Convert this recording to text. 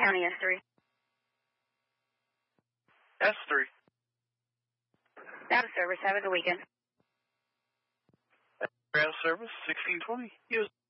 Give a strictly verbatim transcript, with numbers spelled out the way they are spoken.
County S three. S three. Out of service. Have a good weekend. Ground service, sixteen twenty. Yes.